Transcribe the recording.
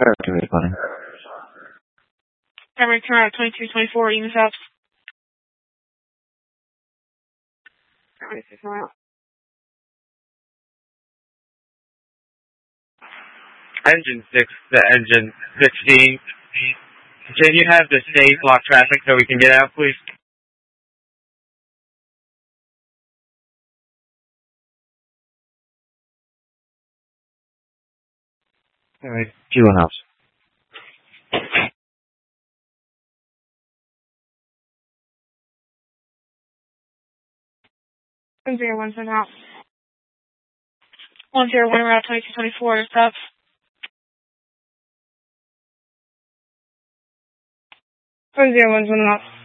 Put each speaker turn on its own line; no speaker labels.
Okay, responding.
Primary turn out 2224, units up.
Engine 6 to engine 16. Can you have the state block traffic so we can get out, please?
Alright, G1 house.
101 sent out. 101 route 2224, stop. 101 sent out.